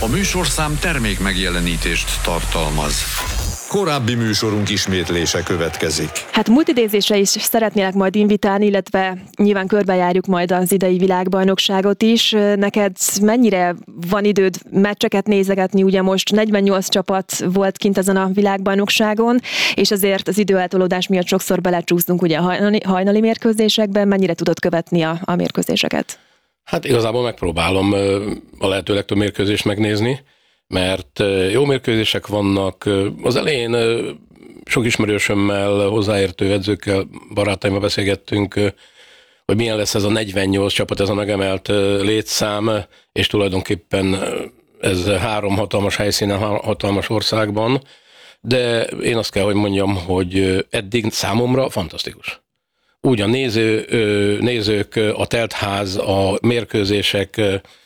A műsorszám termék megjelenítést tartalmaz. Korábbi műsorunk ismétlése következik. Hát multidézésre is szeretnélek majd invitálni, illetve nyilván körbejárjuk majd az idei világbajnokságot is. Neked mennyire van időd meccseket nézegetni? Ugye most 48 csapat volt kint ezen a világbajnokságon, és azért az időeltolódás miatt sokszor belecsúsztunk ugye a hajnali mérkőzésekben. Mennyire tudod követni a mérkőzéseket? Hát igazából megpróbálom a lehető legtöbb mérkőzést megnézni, mert jó mérkőzések vannak. Az elején sok ismerősömmel, hozzáértő edzőkkel, barátaimmal beszélgettünk, hogy milyen lesz ez a 48 csapat, ez a megemelt létszám, és tulajdonképpen ez 3 hatalmas helyszínen, hatalmas országban, de én azt kell, hogy mondjam, hogy eddig számomra fantasztikus. Úgy a nézők, a teltház, a mérkőzések,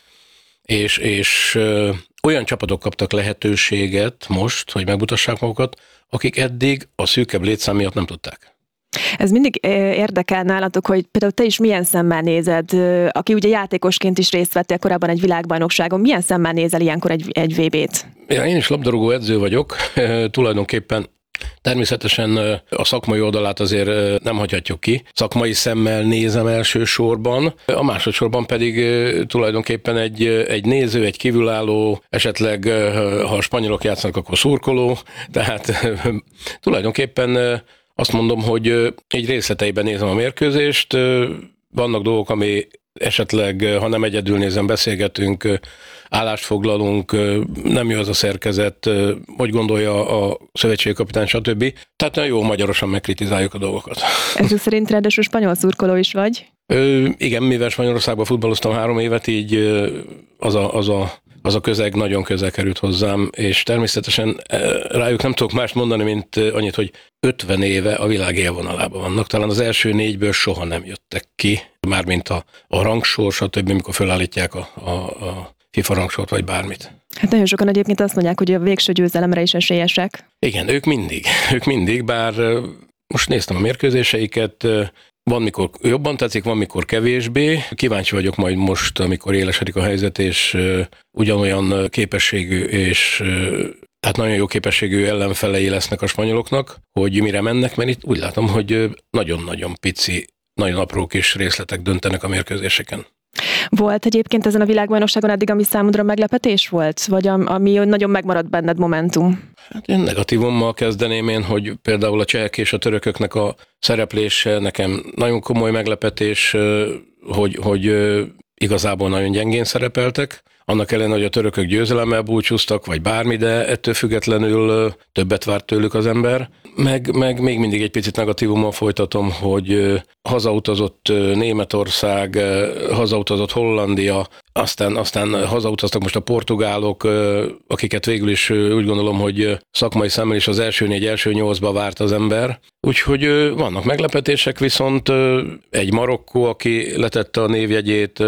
és olyan csapatok kaptak lehetőséget most, hogy megmutassák magukat, akik eddig a szűkebb létszám miatt nem tudták. Ez mindig érdekel nálatok, hogy például te is milyen szemmel nézed, aki ugye játékosként is részt vettél korábban egy világbajnokságon, milyen szemmel nézel ilyenkor egy VB-t? Én is labdarúgó edző vagyok, tulajdonképpen természetesen a szakmai oldalát azért nem hagyhatjuk ki. Szakmai szemmel nézem elsősorban, a másodszorban pedig tulajdonképpen egy néző, egy kívülálló, esetleg ha a spanyolok játszanak, akkor szurkoló, tehát tulajdonképpen azt mondom, hogy így részleteiben nézem a mérkőzést, vannak dolgok, ami esetleg, ha nem egyedül nézem, beszélgetünk, állást foglalunk, nem jó az a szerkezet, hogy gondolja a szövetségkapitány, stb. Tehát nagyon jó magyarosan megkritizáljuk a dolgokat. Ezek szerint ráadásul spanyol szurkoló is vagy? Igen, mivel Spanyolországban futballoztam 3 évet, így az a közeg nagyon közel került hozzám, és természetesen rájuk nem tudok mást mondani, mint annyit, hogy 50 éve a világ élvonalában vannak. Talán az első 4-ből soha nem jöttek ki, mármint a rangsor, stb., amikor felállítják a FIFA rangsort, vagy bármit. Hát nagyon sokan egyébként azt mondják, hogy a végső győzelemre is esélyesek. Igen, ők mindig, bár most néztem a mérkőzéseiket, van, mikor jobban tetszik, van, mikor kevésbé. Kíváncsi vagyok majd most, amikor élesedik a helyzet, és ugyanolyan képességű és tehát nagyon jó képességű ellenfelei lesznek a spanyoloknak, hogy mire mennek, mert itt úgy látom, hogy nagyon-nagyon pici, nagyon apró kis részletek döntenek a mérkőzéseken. Volt egyébként ezen a világbajnokságon eddig, ami számodra meglepetés volt? Vagy ami nagyon megmaradt benned momentum? Hát én negatívummal kezdeném én, hogy például a csehek és a törököknek a szereplése nekem nagyon komoly meglepetés, hogy igazából nagyon gyengén szerepeltek. Annak ellenére, hogy a törökök győzelemmel búcsúztak, vagy bármi, de ettől függetlenül többet várt tőlük az ember. Meg még mindig egy picit negatívummal folytatom, hogy hazautazott Németország, hazautazott Hollandia, aztán hazautaztak most a portugálok, akiket végül is úgy gondolom, hogy szakmai szemmel is az első 4, első 8-ba várt az ember. Úgyhogy vannak meglepetések, viszont egy Marokkó, aki letette a névjegyét,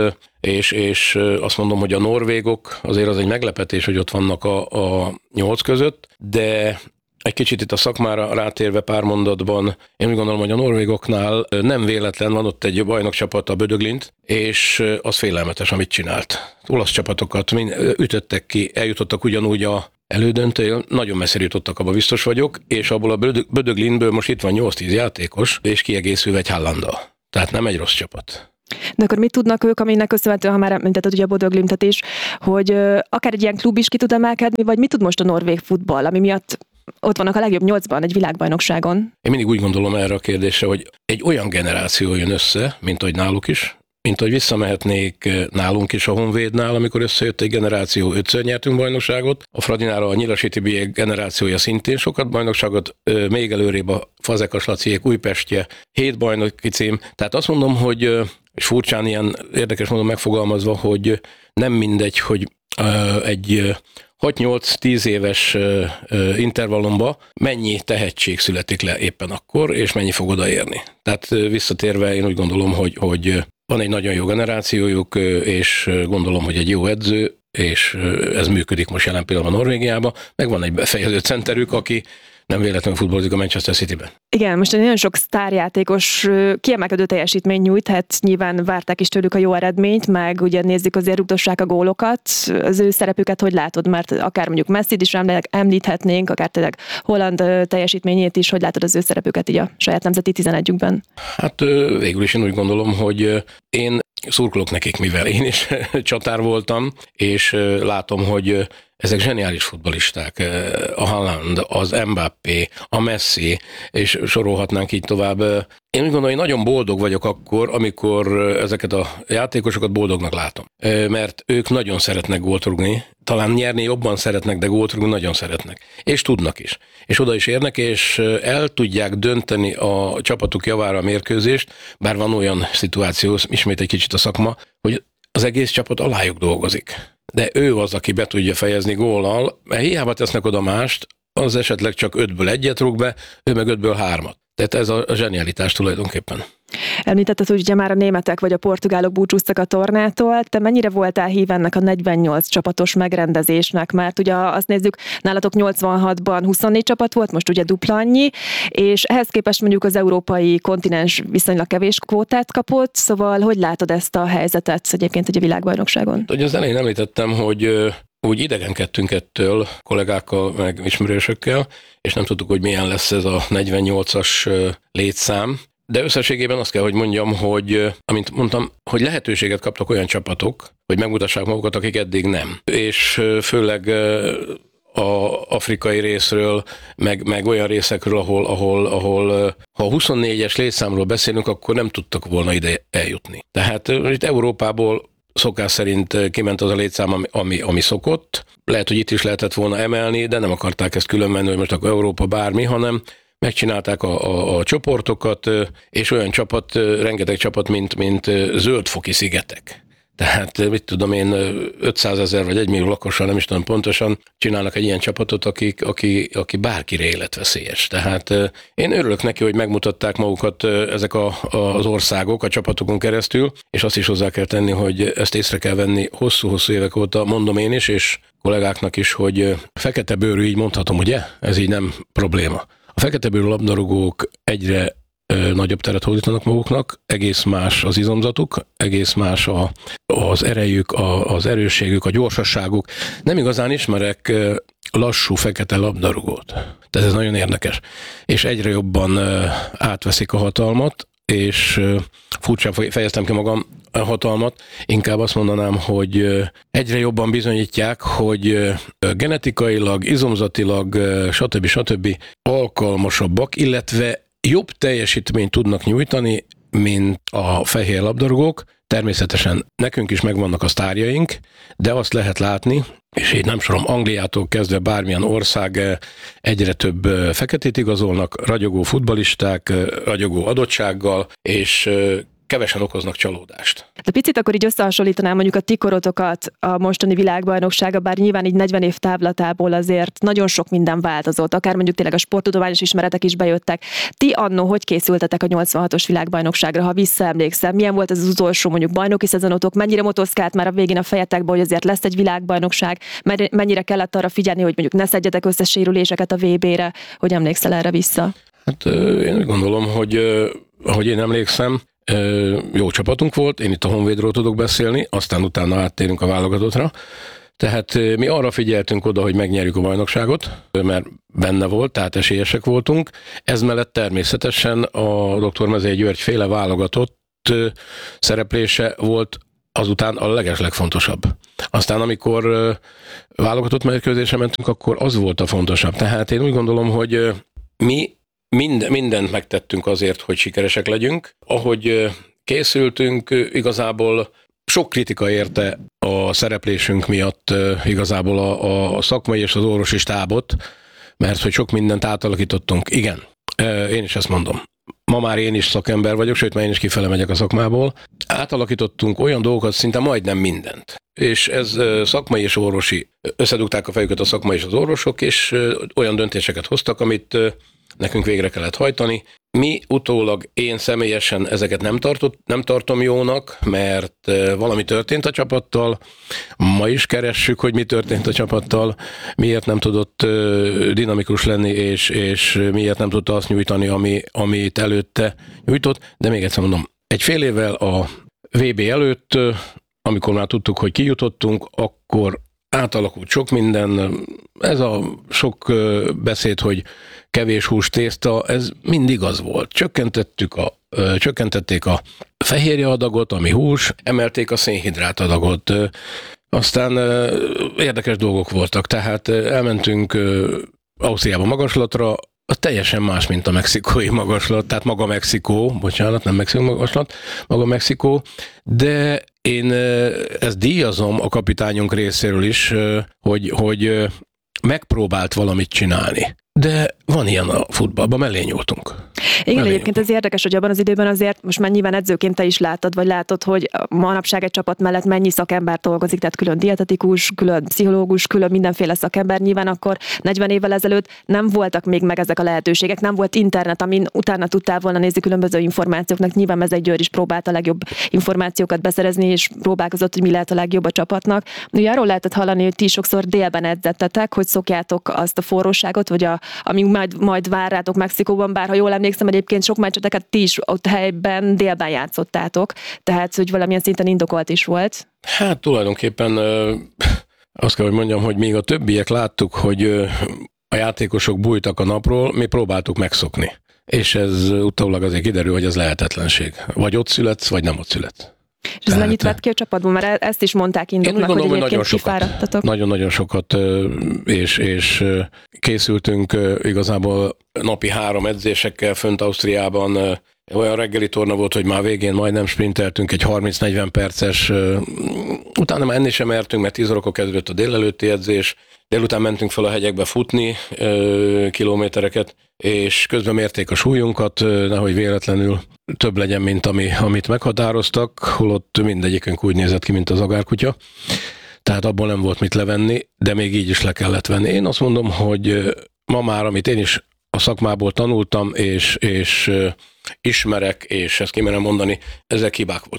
és azt mondom, hogy a norvégok, azért az egy meglepetés, hogy ott vannak a 8 között, de egy kicsit itt a szakmára rátérve pár mondatban, én úgy gondolom, hogy a norvégoknál nem véletlen van ott egy bajnokcsapat, a Bodø/Glimt, és az félelmetes, amit csinált. Olasz csapatokat ütöttek ki, eljutottak ugyanúgy a elődöntő, nagyon messzire jutottak, abban biztos vagyok, és abból a Bodø/Glimtből most itt van 8-10 játékos, és kiegészülve egy Haalanddal. Tehát nem egy rossz csapat. De akkor mit tudnak ők, aminek köszönhetően, ha már említetted ugye a Bodø/Glimtet is, hogy akár egy ilyen klub is ki tud emelkedni, vagy mit tud most a norvég futball, ami miatt ott vannak a legjobb 8-ban egy világbajnokságon? Én mindig úgy gondolom erre a kérdésre, hogy egy olyan generáció jön össze, mint ahogy náluk is, mint hogy visszamehetnék nálunk is a Honvédnál, amikor összejött egy generáció, 5-ször nyertünk bajnokságot. A Fradinára a Nyilasi Tibi generációja szintén sokat bajnokságot, még előrébb a Fazekas Laciék Újpestje, 7 bajnoki cím. Tehát azt mondom, hogy és furcsán ilyen érdekes módon megfogalmazva, hogy nem mindegy, hogy egy 6-8-10 éves intervallumba mennyi tehetség születik le éppen akkor, és mennyi fog odaérni. Tehát visszatérve én úgy gondolom, hogy van egy nagyon jó generációjuk, és gondolom, hogy egy jó edző, és ez működik most jelen pillanatban Norvégiában, meg van egy befejező centerük, akinek nem véletlenül futballozik a Manchester Cityben. Igen, most nagyon sok sztárjátékos kiemelkedő teljesítményt nyújt, hát nyilván várták is tőlük a jó eredményt, meg ugye nézzük, azért rugdossák a gólokat. Az ő szerepüket hogy látod? Mert akár mondjuk Messit is említhetnénk, akár tényleg Holland teljesítményét is, hogy látod az ő szerepüket így a saját nemzeti 11-ükben? Hát végül is én úgy gondolom, hogy én szurkolok nekik, mivel én is csatár voltam, és látom, hogy ezek zseniális futballisták. A Haaland, az Mbappé, a Messi, és sorolhatnánk így tovább. Én úgy gondolom, hogy nagyon boldog vagyok akkor, amikor ezeket a játékosokat boldognak látom. Mert ők nagyon szeretnek gólt rúgni, talán nyerni jobban szeretnek, de gólt rúgni nagyon szeretnek. És tudnak is. És oda is érnek, és el tudják dönteni a csapatuk javára a mérkőzést, bár van olyan szituáció, ismét egy kicsit a szakma, hogy az egész csapat alájuk dolgozik. De ő az, aki be tudja fejezni góllal, mert hiába tesznek oda mást, az esetleg csak 5-ből 1-et rúg be, ő meg 5-ből 3-at. Tehát ez a zsenialitás tulajdonképpen. Említetted, hogy ugye már a németek vagy a portugálok búcsúztak a tornától. Te mennyire voltál hív ennek a 48 csapatos megrendezésnek? Mert ugye azt nézzük, nálatok 86-ban 24 csapat volt, most ugye dupla annyi, és ehhez képest mondjuk az európai kontinens viszonylag kevés kvótát kapott, szóval hogy látod ezt a helyzetet egyébként egy világbajnokságon? Ugye az elején említettem, hogy úgy idegenkedtünk ettől kollégákkal, meg ismerősökkel, és nem tudtuk, hogy milyen lesz ez a 48-as létszám. De összességében azt kell, hogy mondjam, hogy, amint mondtam, hogy lehetőséget kaptak olyan csapatok, hogy megmutassák magukat, akik eddig nem. És főleg a afrikai részről, meg olyan részekről, ahol ha 24-es létszámról beszélünk, akkor nem tudtak volna ide eljutni. Tehát itt Európából szokás szerint kiment az a létszám, ami szokott. Lehet, hogy itt is lehetett volna emelni, de nem akarták ezt különvenni, hogy most akkor Európa bármi, hanem megcsinálták a csoportokat, és olyan csapat, rengeteg csapat, mint Zöld-foki szigetek. Tehát mit tudom én, 500 000 vagy 1 millió lakossal, nem is tudom pontosan, csinálnak egy ilyen csapatot, aki bárkire életveszélyes. Tehát én örülök neki, hogy megmutatták magukat ezek az országok a csapatokon keresztül, és azt is hozzá kell tenni, hogy ezt észre kell venni hosszú-hosszú évek óta, mondom én is, és kollégáknak is, hogy fekete bőrű, így mondhatom, ugye? Ez így nem probléma. A fekete bőrű labdarúgók egyre nagyobb teret hódítanak maguknak, egész más az izomzatuk, egész más az erejük, az erősségük, a gyorsasságuk. Nem igazán ismerek lassú fekete labdarúgót. Tehát ez nagyon érdekes. És egyre jobban átveszik a hatalmat, és furcsán fejeztem ki magam a hatalmat, inkább azt mondanám, hogy egyre jobban bizonyítják, hogy genetikailag, izomzatilag, stb. Alkalmasabbak, illetve jobb teljesítményt tudnak nyújtani, mint a fehér labdarúgók. Természetesen nekünk is megvannak a sztárjaink, de azt lehet látni, és így nem sorom, Angliától kezdve bármilyen ország egyre több feketét igazolnak, ragyogó futballisták, ragyogó adottsággal, és kevesen okoznak csalódást. De picit akkor így összehasonlítanám mondjuk a ti korotokat a mostani világbajnoksága, bár nyilván így 40 év távlatából azért nagyon sok minden változott, akár mondjuk tényleg a sporttudományos ismeretek is bejöttek. Ti annó hogy készültetek a 86-os világbajnokságra, ha visszaemlékszem? Milyen volt ez az utolsó mondjuk bajnoki szezonotok? Mennyire motoszkált már a végén a fejetekbe, hogy azért lesz egy világbajnokság? Mennyire kellett arra figyelni, hogy mondjuk ne szedjetek össze sérüléseket a VB-re? Hogy emlékszel erre vissza? Hát én úgy gondolom, hogy ahogy én emlékszem, jó csapatunk volt, én itt a Honvédról tudok beszélni, aztán utána áttérünk a válogatottra. Tehát mi arra figyeltünk oda, hogy megnyerjük a bajnokságot, mert benne volt, tehát esélyesek voltunk. Ez mellett természetesen a Dr. Mezei György féle válogatott szereplése volt azután a legfontosabb. Aztán amikor válogatott mérkőzésre mentünk, akkor az volt a fontosabb. Tehát én úgy gondolom, hogy mi mindent megtettünk azért, hogy sikeresek legyünk. Ahogy készültünk, igazából sok kritika érte a szereplésünk miatt igazából a szakmai és az orvosi stábot, mert hogy sok mindent átalakítottunk. Igen, én is ezt mondom. Ma már én is szakember vagyok, sőt, már én is kifele megyek a szakmából. Átalakítottunk olyan dolgokat, szinte majdnem mindent. És ez szakmai és orvosi. Összedugták a fejüket a szakmai és az orvosok, és olyan döntéseket hoztak, amit nekünk végre kellett hajtani, Mi utólag én személyesen ezeket nem tartom jónak, mert valami történt a csapattal, ma is keressük, hogy mi történt a csapattal, miért nem tudott dinamikus lenni, és miért nem tudta azt nyújtani, amit előtte nyújtott, de még egyszer mondom, egy fél évvel a VB előtt, amikor már tudtuk, hogy kijutottunk, akkor átalakult sok minden, ez a sok beszéd, hogy kevés hús tészta, ez mindig az volt. Csökkentették a fehérje adagot, ami hús, emelték a szénhidrát adagot. Aztán érdekes dolgok voltak, tehát elmentünk Ausztriába magaslatra, az teljesen más, mint a mexikói magaslat, tehát maga Mexikó, bocsánat, nem Mexikó magaslat, maga Mexikó, de én ezt díjazom a kapitányunk részéről is, hogy megpróbált valamit csinálni. De van ilyen a futballban, mellé nyúltunk. Igen, egyébként ez érdekes, hogy abban az időben azért most már nyilván edzőként te is látod, hogy manapság egy csapat mellett mennyi szakember dolgozik, tehát külön dietetikus, külön pszichológus, külön mindenféle szakember. Nyilván akkor 40 évvel ezelőtt nem voltak még meg ezek a lehetőségek, nem volt internet, amin utána tudtál volna nézni különböző információknak. Nyilván Mezei György is próbált a legjobb információkat beszerezni, és próbálkozott, hogy mi lehet a legjobb a csapatnak. Ugye arról lehetett hallani, hogy ti sokszor délben edzettetek, hogy szokjátok azt a forróságot, vagy ami majd vár rátok Mexikóban, bár ha jól emlékszem, egyébként sok meccseteket ti is ott helyben délben játszottátok, tehát hogy valamilyen szinten indokolt is volt. Hát tulajdonképpen azt kell, hogy mondjam, hogy még a többiek láttuk, hogy a játékosok bújtak a napról, mi próbáltuk megszokni. És ez utólag azért kiderül, hogy ez lehetetlenség. Vagy ott születsz, vagy nem ott születsz. És ez mennyit vett ki a csapatban? Mert ezt is mondták indoknak, hogy egyébként kifáradtatok. Nagyon-nagyon sokat, és készültünk igazából napi 3 edzésekkel fönt Ausztriában. Olyan reggeli torna volt, hogy már végén majdnem sprinteltünk egy 30-40 perces, utána már enni sem mertünk, mert 10 órakor kezdődött a délelőtti edzés, délután mentünk fel a hegyekbe futni kilométereket, és közben mérték a súlyunkat, nehogy véletlenül több legyen, mint amit meghatároztak, holott mindegyikünk úgy nézett ki, mint az agárkutya. Tehát abból nem volt mit levenni, de még így is le kellett venni. Én azt mondom, hogy ma már, amit én is a szakmából tanultam, és ismerek, és ezt kimerem mondani, ezek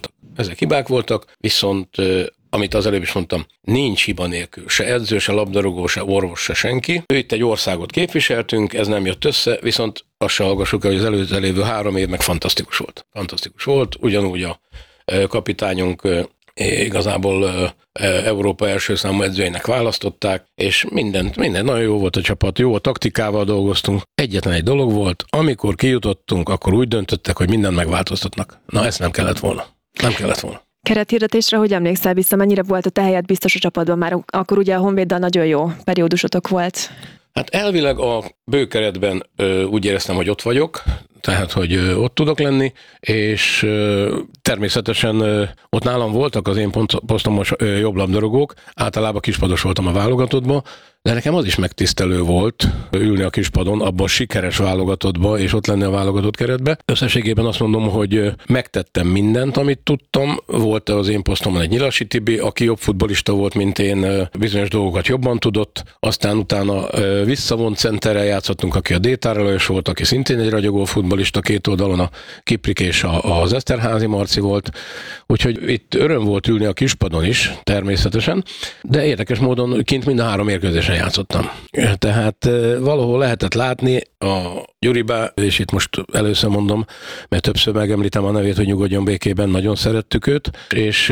hibák voltak, viszont amit az előbb is mondtam, nincs hiba nélkül, se edző, se labdarúgó, se orvos, se senki. Itt egy országot képviseltünk, ez nem jött össze, viszont azt se hallgassuk el, hogy az előző lévő 3 év meg fantasztikus volt. Fantasztikus volt, ugyanúgy a kapitányunk igazából Európa első számú edzőjének választották, és minden nagyon jó volt a csapat, jó a taktikával dolgoztunk. Egyetlen egy dolog volt, amikor kijutottunk, akkor úgy döntöttek, hogy mindent megváltoztatnak. Na, ezt nem kellett volna. Kerethirdetésre, hogy emlékszel vissza, mennyire volt a te helyed biztos a csapatban? Már akkor ugye a Honvéddal nagyon jó periódusotok volt. Hát elvileg a bőkeretben úgy éreztem, hogy ott vagyok, tehát, hogy ott tudok lenni, és természetesen ott nálam voltak az én posztomos jobb labdarúgók, általában kispados voltam a válogatottban, de nekem az is megtisztelő volt ülni a kispadon, abban a sikeres válogatottba, és ott lenni a válogatott keretbe. Összességében azt mondom, hogy megtettem mindent, amit tudtam. Volt az én posztomon egy Nyilasi Tibi, aki jobb futbolista volt, mint én, bizonyos dolgokat jobban tudott. Aztán utána visszavont centerrel játszottunk, aki a Détár Lajos volt, aki szintén egy ragyogó futbolista, két oldalon a Kiprik és az Eszterházi Marci volt. Úgyhogy itt öröm volt ülni a kispadon is, természetesen, de érdekes módon kint mind a 3 mérkőzésen játszottam. Tehát valahol lehetett látni a Gyuribá, és itt most először mondom, mert többször megemlítem a nevét, hogy nyugodjon békében, nagyon szerettük őt, és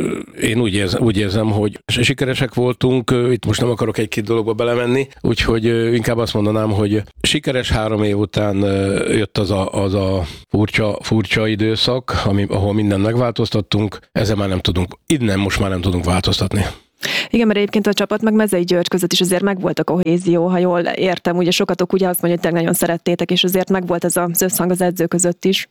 én úgy érzem, hogy sikeresek voltunk, itt most nem akarok egy-két dologba belemenni, úgyhogy inkább azt mondanám, hogy sikeres 3 év után jött az a furcsa időszak, ahol mindent megváltoztattunk, ezzel már nem tudunk, innen most már nem tudunk változtatni. Igen, mert egyébként a csapat meg Mezei György között is azért megvolt a kohézió, ha jól értem, ugye sokatok ugye azt mondja, hogy nagyon szerettétek, és azért megvolt ez az összhang az edző között is.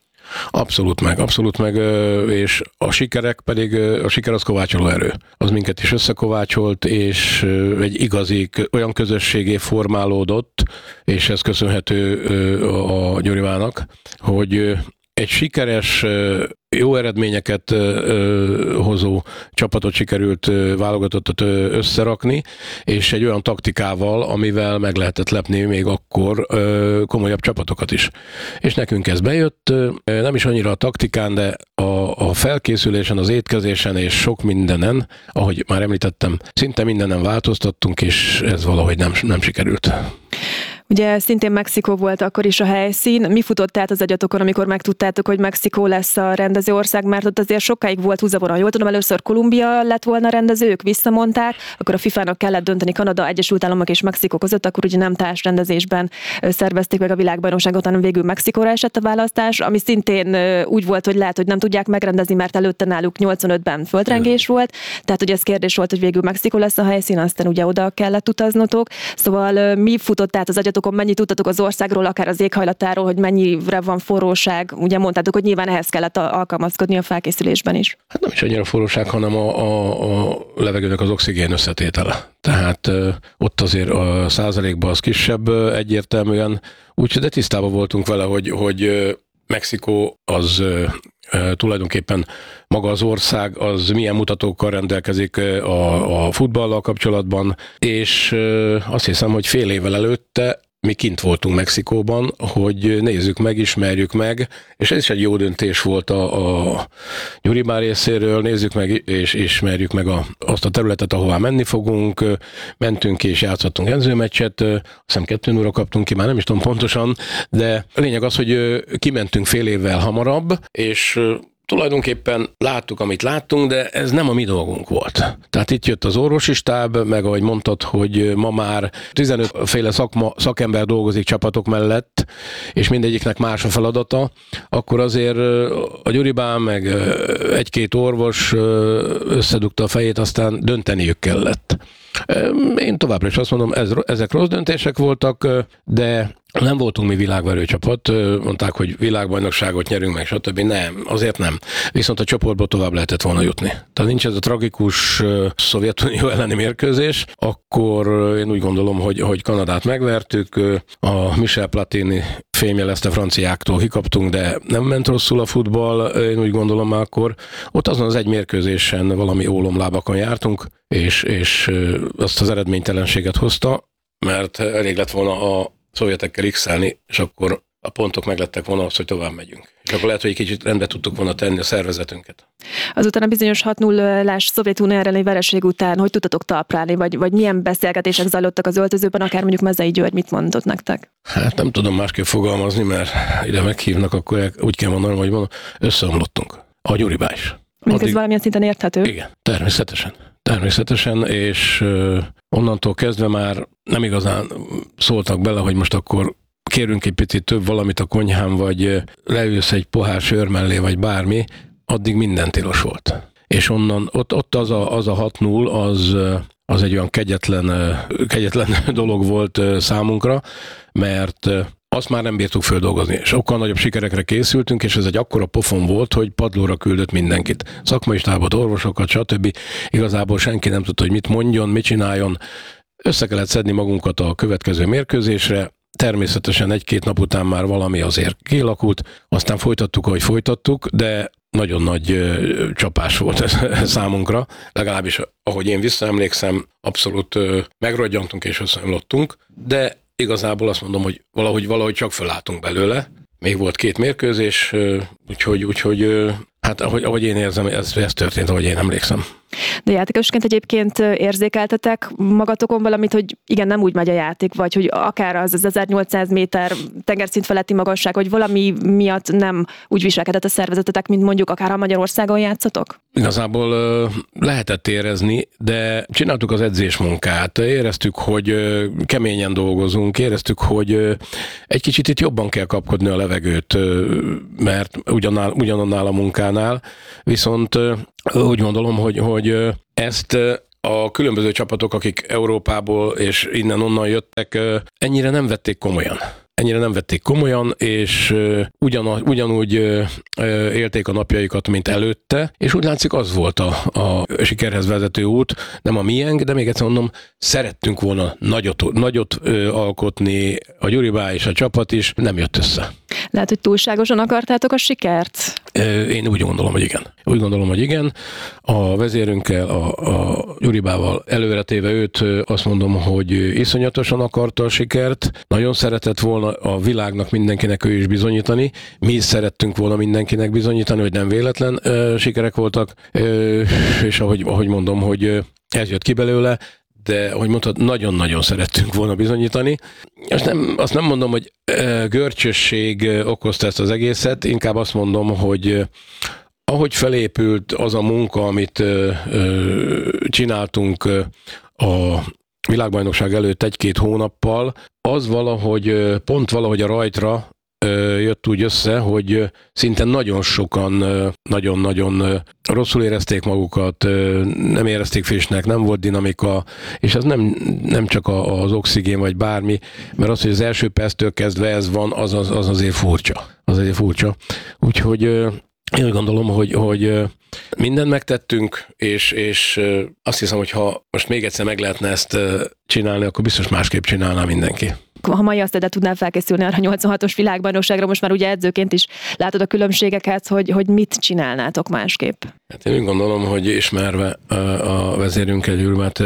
Abszolút meg, és a sikerek pedig, a siker az kovácsoló erő. Az minket is összekovácsolt, és egy igazi olyan közösségé formálódott, és ez köszönhető a Gyurivának, hogy egy sikeres, jó eredményeket hozó csapatot sikerült válogatottat összerakni, és egy olyan taktikával, amivel meg lehetett lepni még akkor komolyabb csapatokat is. És nekünk ez bejött, nem is annyira a taktikán, de a felkészülésen, az étkezésen és sok mindenen, ahogy már említettem, szinte mindenen változtattunk, és ez valahogy nem sikerült. Ugye szintén Mexikó volt akkor is a helyszín. Mi futott át az agyatokon, amikor megtudtátok, hogy Mexikó lesz a rendező ország, mert ott azért sokáig volt húzavona. Jól tudom, először Kolumbia lett volna rendező, ők visszamondták, akkor a FIFA-nak kellett dönteni Kanada, Egyesült Államok és Mexikó között, akkor ugye nem társrendezésben szervezték meg a világbajnokságot, hanem végül Mexikóra esett a választás, ami szintén úgy volt, hogy lehet, hogy nem tudják megrendezni, mert előtte náluk 85-ben földrengés volt. Tehát ugye ez kérdés volt, hogy végül Mexikó lesz a helyszín, aztán ugye oda kellett utaznotok. Szóval mi futott át az agyatokon, mennyit tudtatok az országról, akár az éghajlatáról, hogy mennyire van forróság? Ugye mondtátok, hogy nyilván ehhez kellett alkalmazkodni a felkészülésben is. Hát nem is annyira forróság, hanem a levegőnek az oxigén összetétele. Tehát ott azért a százalékban az kisebb egyértelműen, úgyhogy de tisztában voltunk vele, hogy Mexikó az tulajdonképpen maga az ország, az milyen mutatókkal rendelkezik a futballal kapcsolatban, és azt hiszem, hogy fél évvel előtte mi kint voltunk Mexikóban, hogy nézzük meg, ismerjük meg, és ez is egy jó döntés volt a Gyuribá részéről, nézzük meg és ismerjük meg azt a területet, ahová menni fogunk, mentünk és játszottunk edzőmeccset, azt hiszem 2-0-ra kaptunk ki, már nem is tudom pontosan, de a lényeg az, hogy kimentünk fél évvel hamarabb, és tulajdonképpen láttuk, amit láttunk, de ez nem a mi dolgunk volt. Tehát itt jött az orvosi stáb, meg ahogy mondtad, hogy ma már 15 féle szakember dolgozik csapatok mellett, és mindegyiknek más a feladata, akkor azért a Gyuribán meg egy-két orvos összedugta a fejét, aztán dönteniük kellett. Én továbbra is azt mondom, ezek rossz döntések voltak, de nem voltunk mi világverő csapat, mondták, hogy világbajnokságot nyerünk meg, stb. Nem, azért nem. Viszont a csoportból tovább lehetett volna jutni. Tehát nincs ez a tragikus Szovjetunió elleni mérkőzés, akkor én úgy gondolom, hogy Kanadát megvertük, a Michel Platini fémjelezte franciáktól kikaptunk, de nem ment rosszul a futball, én úgy gondolom akkor. Ott azon az egy mérkőzésen valami ólomlábakon jártunk, és azt az eredménytelenséget hozta, mert elég lett volna a szovjetekkel x-elni, és akkor a pontok meglettek volna az, hogy tovább megyünk. És akkor lehet, hogy egy kicsit rendbe tudtuk volna tenni a szervezetünket. Azután a bizonyos 6-0-ás Szovjetunió elleni vereség után hogy tudtatok talpra állni, vagy milyen beszélgetések zajlottak az öltözőben, akár mondjuk Mezei György mit mondott nektek? Hát nem tudom másképp fogalmazni, mert ide meghívnak, akkor úgy kell mondanom, hogy összeomlottunk. A Gyuribá is. Mondjuk ez valamilyen szinten érthető? Igen, természetesen, és onnantól kezdve már nem igazán szóltak bele, hogy most akkor kérünk egy picit több valamit a konyhán, vagy leülsz egy pohár sör mellé, vagy bármi, addig minden tilos volt. És onnan, ott az a 6-0, az egy olyan kegyetlen dolog volt számunkra, mert azt már nem bírtuk földolgozni. Sokkal nagyobb sikerekre készültünk, és ez egy akkora pofon volt, hogy padlóra küldött mindenkit. Szakmai stábot, orvosokat, stb. Igazából senki nem tudta, hogy mit mondjon, mit csináljon. Össze kellett szedni magunkat a következő mérkőzésre. Természetesen egy-két nap után már valami azért kialakult, aztán folytattuk, ahogy folytattuk, de nagyon nagy csapás volt ez számunkra, legalábbis ahogy én visszaemlékszem, abszolút megrodjantunk és összeomlottunk, de igazából azt mondom, hogy valahogy csak fölálltunk belőle. Még volt 2 mérkőzés, úgyhogy hát ahogy én érzem, ez történt, ahogy én emlékszem. De játékosként egyébként érzékeltetek magatokon valamit, hogy igen, nem úgy megy a játék, vagy hogy akár az 1800 méter tengerszint feletti magasság, hogy valami miatt nem úgy viselkedett a szervezetetek, mint mondjuk akár a Magyarországon játszotok? Igazából lehetett érezni, de csináltuk az edzésmunkát, éreztük, hogy keményen dolgozunk, éreztük, hogy egy kicsit itt jobban kell kapkodni a levegőt, mert ugyanannál a munkánál, viszont úgy gondolom, hogy ezt a különböző csapatok, akik Európából és innen-onnan jöttek, ennyire nem vették komolyan. ennyire nem vették komolyan, és ugyanúgy élték a napjaikat, mint előtte, és úgy látszik az volt a sikerhez vezető út, nem a miénk, de még egyszer mondom, szerettünk volna nagyot alkotni, a Gyuribá és a csapat is, nem jött össze. Lehet, hogy túlságosan akartátok a sikert? Én úgy gondolom, hogy igen. A vezérünkkel, a Gyuribával előretéve őt, azt mondom, hogy iszonyatosan akarta a sikert, nagyon szeretett volna a világnak, mindenkinek ő is bizonyítani. Mi is szerettünk volna mindenkinek bizonyítani, hogy nem véletlen sikerek voltak, és ahogy mondom, hogy ez jött ki belőle, de, ahogy mondtad, nagyon-nagyon szerettünk volna bizonyítani. Azt nem mondom, hogy görcsösség okozta ezt az egészet, inkább azt mondom, hogy ahogy felépült az a munka, amit csináltunk a világbajnokság előtt 1-2 hónappal, az valahogy a rajtra jött úgy össze, hogy szinte nagyon sokan nagyon-nagyon rosszul érezték magukat, nem érezték frissnek, nem volt dinamika, és ez nem csak az oxigén vagy bármi, mert az, hogy az első perctől kezdve ez van, az azért furcsa. Úgyhogy én úgy gondolom, hogy mindent megtettünk, és azt hiszem, hogy ha most még egyszer meg lehetne ezt csinálni, akkor biztos másképp csinálná mindenki. Ha mai asztalra tudnál felkészülni arra 86-os világbajnokságra, most már ugye edzőként is látod a különbségeket, hogy mit csinálnátok másképp? Hát én úgy gondolom, hogy ismerve a vezérünket, Gyuribát,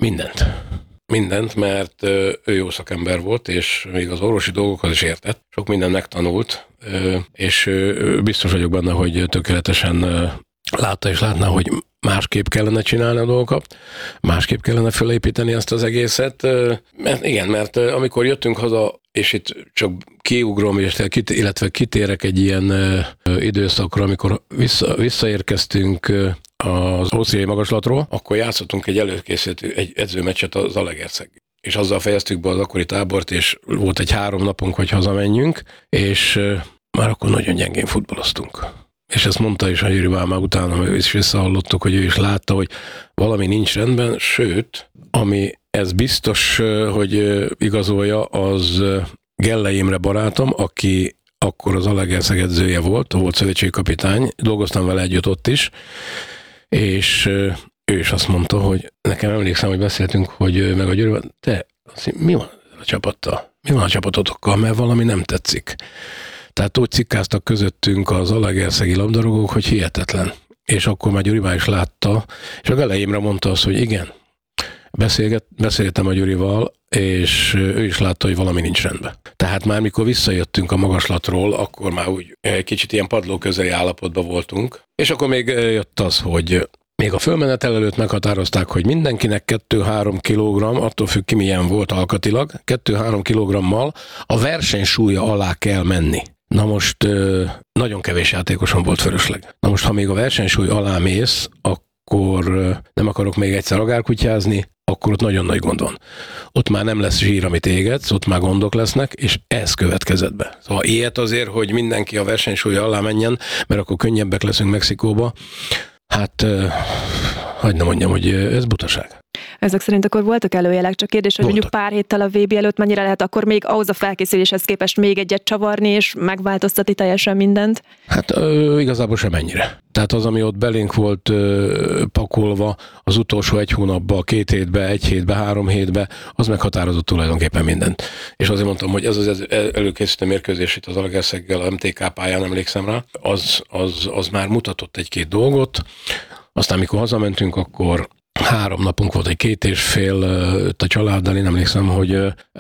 mindent, mert ő jó szakember volt, és még az orvosi dolgokhoz is értett. Sok mindent megtanult, és biztos vagyok benne, hogy tökéletesen látta és látná, hogy másképp kellene csinálni a dolgokat, másképp kellene felépíteni ezt az egészet. Mert amikor jöttünk haza, és itt csak kiugrom, illetve kitérek egy ilyen időszakra, amikor visszaérkeztünk az Ausztriai magaslatról, akkor játszottunk egy edzőmeccset az Zalaegerszeg. És azzal fejeztük be az akkori tábort, és volt egy 3 napunk, hogy hazamenjünk, és már akkor nagyon gyengén futballoztunk. És ezt mondta is a Gyuribá már utána, és visszahallottuk, hogy ő is látta, hogy valami nincs rendben, sőt, ami ez biztos, hogy igazolja, az Gellei Imre barátom, aki akkor az Zalaegerszeg edzője volt szövetségi kapitány, dolgoztam vele együtt ott is, és ő is azt mondta, hogy nekem emlékszem, hogy beszéltünk, hogy meg a Gyuribá, mi van a csapattal? Mi van a csapatotokkal? Mert valami nem tetszik. Tehát úgy cikkáztak közöttünk az zalaegerszegi labdarúgók, hogy hihetetlen. És akkor már Gyuribá is látta, és a Gellei Imre mondta azt, hogy igen, beszéltem a Gyurival, és ő is látta, hogy valami nincs rendben. Tehát már mikor visszajöttünk a magaslatról, akkor már úgy egy kicsit ilyen padló közeli állapotban voltunk. És akkor még jött az, hogy még a fölmenetel előtt meghatározták, hogy mindenkinek 2-3 kg, attól függ ki milyen volt alkatilag, 2-3 kg-mal a versenysúlya alá kell menni. Na most nagyon kevés játékoson volt fölösleg. Na most, ha még a versenysúly alá mész, akkor nem akarok még egyszer agárkutyázni, akkor ott nagyon nagy gond van. Ott már nem lesz zsír, amit égetsz, ott már gondok lesznek, és ez következett be. Szóval ilyet azért, hogy mindenki a versenysúly alá menjen, mert akkor könnyebbek leszünk Mexikóba, hát hagyd ne mondjam, hogy ez butaság. Ezek szerint akkor voltak előjelek, csak kérdés, hogy mondjuk pár héttel a VB előtt mennyire lehet akkor még ahhoz a felkészüléshez képest még egyet csavarni, és megváltoztatni teljesen mindent? Hát igazából sem ennyire. Tehát az, ami ott belénk volt pakolva az utolsó 1 hónapban, 2 hétben, 1 hétben, 3 hétben, az meghatározott tulajdonképpen mindent. És azért mondtam, hogy ez az előkészítő mérkőzés itt az Zalaegerszeggel, a MTK pályán, emlékszem rá, az már mutatott 1-2 dolgot. Aztán, mikor hazamentünk, akkor 3 napunk volt, egy 2,5 a családdal, én emlékszem, hogy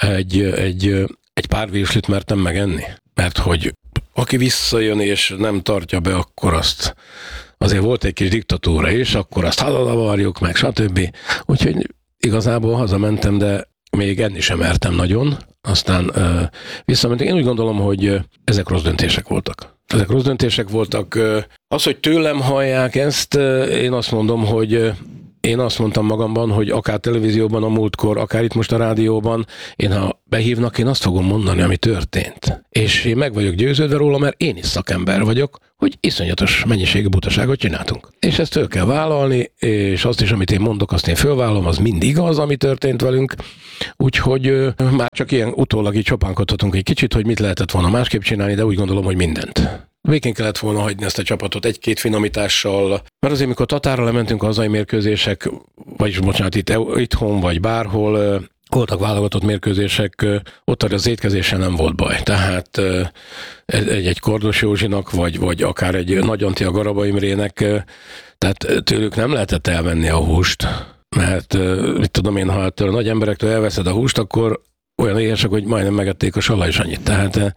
egy pár virslit mertem megenni. Mert hogy aki visszajön és nem tartja be, akkor azt azért volt egy kis diktatúra is, akkor azt hazavarjuk meg, stb. Úgyhogy igazából hazamentem, de még enni sem mertem nagyon. Aztán visszamentek. Én úgy gondolom, hogy ezek rossz döntések voltak. Az, hogy tőlem hallják ezt, én azt mondom, hogy én azt mondtam magamban, hogy akár televízióban a múltkor, akár itt most a rádióban, ha behívnak, én azt fogom mondani, ami történt. És én meg vagyok győződve róla, mert én is szakember vagyok, hogy iszonyatos mennyiségű butaságot csináltunk. És ezt föl kell vállalni, és azt is, amit én mondok, azt én fölvállalom, az mindig az, ami történt velünk. Úgyhogy már csak ilyen utólag így csopánkodhatunk egy kicsit, hogy mit lehetett volna másképp csinálni, de úgy gondolom, hogy mindent. Végén kellett volna hagyni ezt a csapatot egy-két finomítással, mert azért, mikor Tatárra lementünk a hazai mérkőzések, vagyis bocsánat, itthon vagy bárhol, voltak válogatott mérkőzések, ott az étkezéssel nem volt baj. Tehát egy Kordos Józsinak, vagy akár egy Nagy Antti a Garaba Imrének, tehát tőlük nem lehetett elvenni a húst, mert mit tudom én, ha ettől a nagy emberektől elveszed a húst, akkor olyan éhesek, hogy majdnem megették a Salajsanyit. Tehát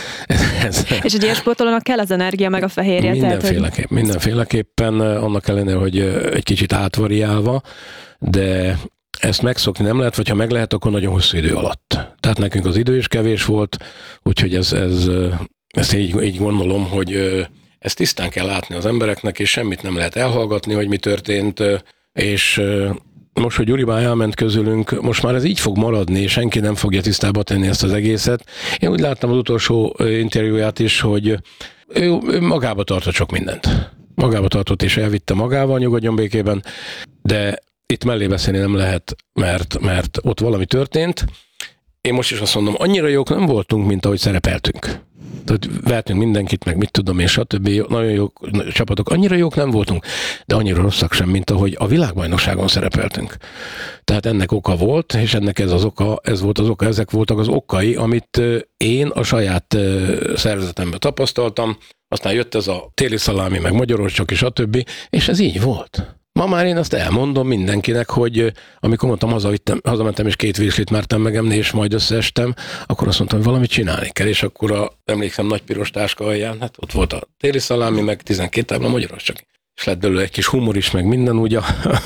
És egy ilyen sportolónak kell az energia, meg a fehérje. Mindenféleképpen, annak ellenére, hogy egy kicsit átvariálva, de ezt megszokni nem lehet, vagy ha meg lehet, akkor nagyon hosszú idő alatt. Tehát nekünk az idő is kevés volt, úgyhogy ezt így gondolom, hogy ezt tisztán kell látni az embereknek, és semmit nem lehet elhallgatni, hogy mi történt, és most, hogy Gyuribá elment közülünk, most már ez így fog maradni, és senki nem fogja tisztába tenni ezt az egészet. Én úgy láttam az utolsó interjúját is, hogy ő magába tartott sok mindent. Magába tartott és elvitte magával, nyugodjon békében, de itt mellé beszélni nem lehet, mert ott valami történt. Én most is azt mondom, annyira jók nem voltunk, mint ahogy szerepeltünk. Tehát vertünk mindenkit, meg mit tudom én, stb. Nagyon jó csapatok. Annyira jók nem voltunk, de annyira rosszak sem, mint ahogy a világbajnokságon szerepeltünk. Tehát ennek oka volt, és ennek ezek voltak az okai, amit én a saját szervezetemben tapasztaltam. Aztán jött ez a téli szalámi, meg magyarországi, stb. És ez így volt. Ma már én azt elmondom mindenkinek, hogy amikor mondtam, hazamentem és 2 virslit mertem megemni, és majd összeestem, akkor azt mondtam, hogy valamit csinálni kell, és akkor emlékszem nagy piros táska alján, hát ott volt a téli szalámi, meg 12 tábla magyarországi. És lett belőle egy kis humor is, meg minden úgy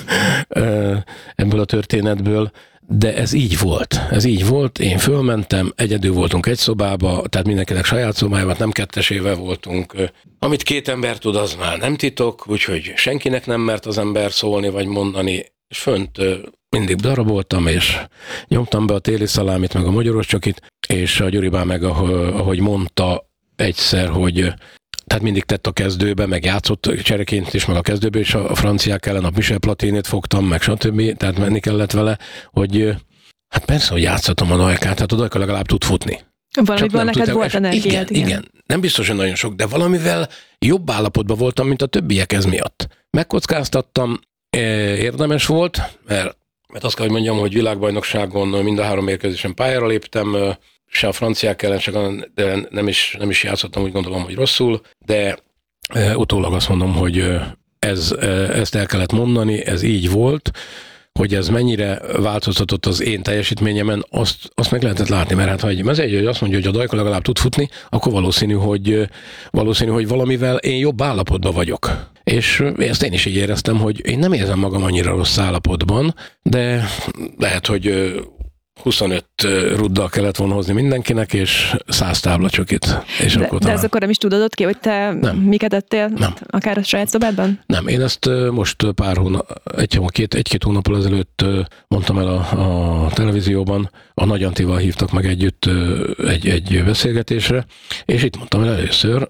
ebből a történetből, de ez így volt, én fölmentem, egyedül voltunk egy szobába, tehát mindenkinek saját szobájában, nem kettesével voltunk. Amit 2 ember tud, az már nem titok, úgyhogy senkinek nem mert az ember szólni vagy mondani, és fönt mindig daraboltam, és nyomtam be a téli szalámit, meg a magyarországit, és a Gyuribá meg, ahogy mondta egyszer, hogy tehát mindig tett a kezdőbe, meg játszott csereként is, meg a kezdőbe, és a franciák ellen a Michel Platinét fogtam, meg stb. Tehát menni kellett vele, hogy hát persze, hogy játszatom a Dajkát, hát a Dajka legalább tud futni. Valamivel neked volt energiád. Igen. Nem biztos, hogy nagyon sok, de valamivel jobb állapotban voltam, mint a többiek ez miatt. Megkockáztattam, érdemes volt, mert azt kell, hogy mondjam, hogy világbajnokságon mind a 3 mérkőzésen pályára léptem, se a franciák ellen, de nem is játszottam, úgy gondolom, hogy rosszul, de utólag azt mondom, hogy ezt el kellett mondani, ez így volt, hogy ez mennyire változtatott az én teljesítményemen, azt meg lehetett látni, mert hát ha egy mezőgy azt mondja, hogy a Dajka legalább tud futni, akkor valószínű, hogy valamivel én jobb állapotban vagyok. És ezt én is így éreztem, hogy én nem érzem magam annyira rossz állapotban, de lehet, hogy 25 ruddal kellett volna hozni mindenkinek, és 100 táblacsokit. De ez akkor nem is tudod ki, hogy te miket ettél? Nem. Akár a saját szobádban? Nem, én ezt most egy-két hónappal ezelőtt mondtam el a televízióban, a Nagy Antival hívtak meg együtt egy beszélgetésre, és itt mondtam el először,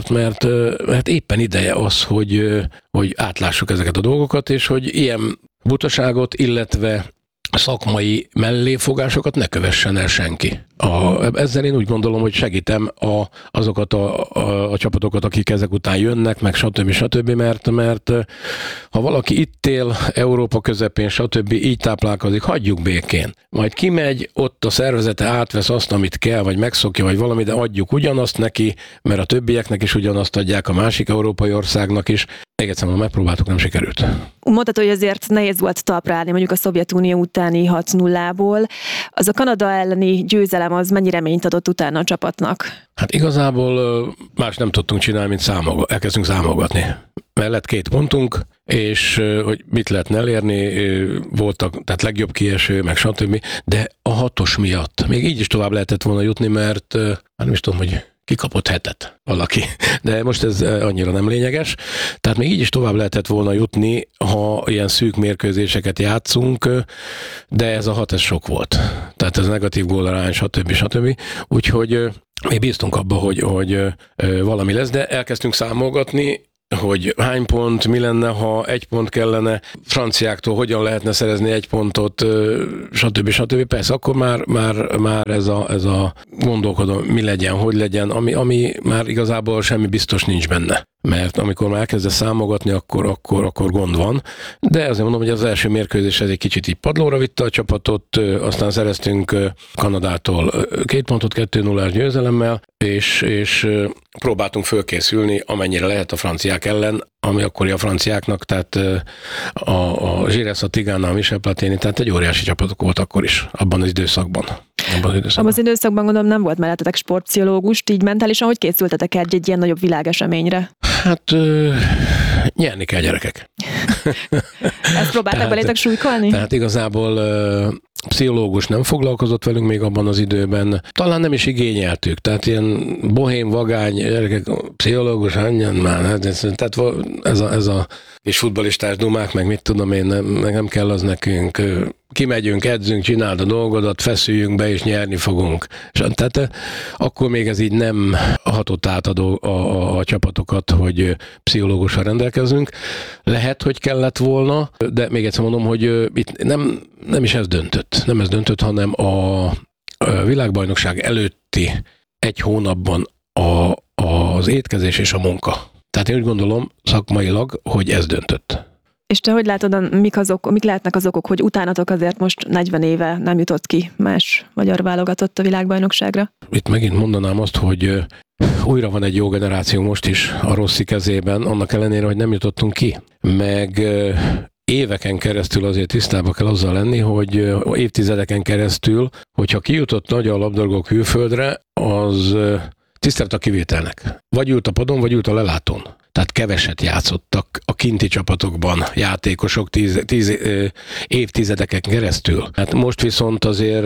mert éppen ideje az, hogy átlássuk ezeket a dolgokat, és hogy ilyen butaságot, illetve szakmai melléfogásokat ne kövessen el senki. Ezzel én úgy gondolom, hogy segítem azokat a csapatokat, akik ezek után jönnek, meg stb. Mert ha valaki itt él, Európa közepén, stb. Így táplálkozik, hagyjuk békén. Majd kimegy, ott a szervezete átvesz azt, amit kell, vagy megszokja, vagy valami, de adjuk ugyanazt neki, mert a többieknek is ugyanazt adják, a másik európai országnak is. Még egyszer megpróbáltuk, nem sikerült. Mondhatod, hogy azért nehéz volt talpra állni mondjuk a Szovjetunió utáni 6-0-ból. Az a Kanada elleni győzelem az mennyi reményt adott utána a csapatnak? Hát igazából más nem tudtunk csinálni, mint elkezdtünk számolgatni. Mert lett 2 pontunk, és hogy mit lehetne elérni, voltak, tehát legjobb kieső, meg stb. De a 6-os miatt még így is tovább lehetett volna jutni, mert nem is tudom, hogy kikapott hetet valaki. De most ez annyira nem lényeges. Tehát még így is tovább lehetett volna jutni, ha ilyen szűk mérkőzéseket játszunk, de ez a 6 ez sok volt. Tehát ez negatív gólarány, stb. Úgyhogy mi bíztunk abba, hogy valami lesz, de elkezdtünk számolgatni, hogy hány pont, mi lenne, ha 1 pont kellene, franciáktól hogyan lehetne szerezni 1 pontot, stb. Persze, akkor már ez a gondolkodom, mi legyen, hogy legyen, ami már igazából semmi biztos nincs benne. Mert amikor már elkezdesz számolgatni, akkor gond van. De azért mondom, hogy az első mérkőzés ez egy kicsit így padlóra vitte a csapatot, aztán szereztünk Kanadától 2 pontot 2-0-ás győzelemmel, és próbáltunk fölkészülni, amennyire lehet a franciák ellen, ami akkori a franciáknak, tehát a Giresse, a Tigana, a Michel Platini, tehát egy óriási csapatok volt akkor is, abban az időszakban. Abban az időszakban gondolom nem volt mellettetek sportpszichológust, így mentálisan hogy készültetek egy ilyen nagyobb világeseményre? Hát nyerni kell, gyerekek. Ezt próbálták belétek súlykolni? Tehát igazából pszichológus nem foglalkozott velünk még abban az időben. Talán nem is igényeltük. Tehát ilyen bohém, vagány, gyerekek, pszichológus, annyian már. Tehát ez a és futballistás dumák, meg mit tudom én, meg nem kell az nekünk. Kimegyünk, edzünk, csináld a dolgodat, feszüljünk be, és nyerni fogunk. És tehát akkor még ez így nem hatott át a csapatokat, hogy pszichológussal rendelkezünk. Lehet, hogy kellett volna, de még egyszer mondom, hogy itt nem is ez döntött. Nem ez döntött, hanem a világbajnokság előtti 1 hónapban az étkezés és a munka. Tehát én úgy gondolom szakmailag, hogy ez döntött. És te hogy látod, mik lehetnek az okok, hogy utánatok azért most 40 éve nem jutott ki más magyar válogatott a világbajnokságra? Itt megint mondanám azt, hogy újra van egy jó generáció most is a Rossi kezében, annak ellenére, hogy nem jutottunk ki. Meg éveken keresztül azért tisztában kell azzal lenni, hogy évtizedeken keresztül, hogyha kijutott magyar labdarúgó külföldre, az tisztelt a kivételnek. Vagy ült a padon, vagy ült a lelátón. Tehát keveset játszottak a kinti csapatokban játékosok 10 évtizedeken keresztül. Hát most viszont azért